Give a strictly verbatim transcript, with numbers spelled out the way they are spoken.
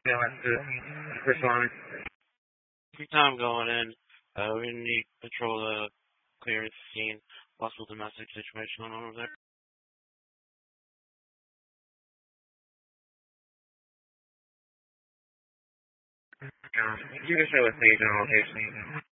Yeah, let's do it. Respond. Time going in. Uh, we need control to clear the scene. Possible domestic situation going on over there. Yeah, you can show us the location.